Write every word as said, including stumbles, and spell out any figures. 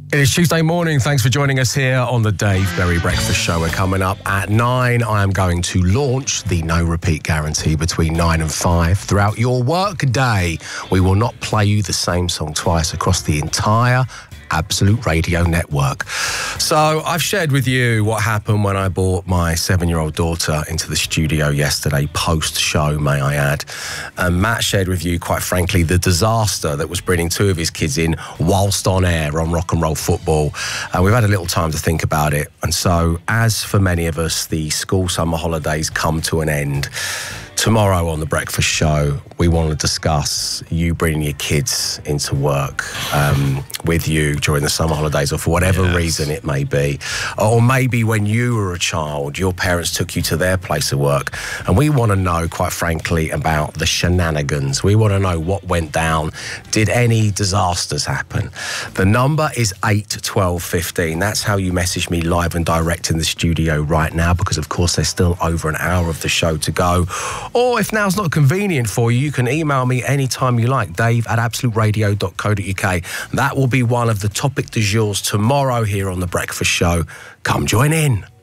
It is Tuesday morning. Thanks for joining us here on the Dave Berry Breakfast Show. We're coming up at nine. I am going to launch the no repeat guarantee between nine and five. Throughout your work day, we will not play you the same song twice across the entire Absolute Radio network. So I've shared with you what happened when I brought my seven-year-old daughter into the studio yesterday, post-show, may I add. And Matt shared with you, quite frankly, the disaster that was bringing two of his kids in whilst on air on Rock and Roll Football. And we've had a little time to think about it. And so, as for many of us, the school summer holidays come to an end. Tomorrow on The Breakfast Show, we want to discuss you bringing your kids into work um, with you during the summer holidays, or for whatever yes. reason it may be. Or maybe when you were a child, your parents took you to their place of work. And we want to know, quite frankly, about the shenanigans. We want to know what went down. Did any disasters happen? The number is eight twelve fifteen. That's how you message me live and direct in the studio right now, because, of course, there's still over an hour of the show to go. Or if now's not convenient for you, you can email me anytime you like, dave at absolute radio dot co dot uk. That will be one of the topic du jour tomorrow here on The Breakfast Show. Come join in.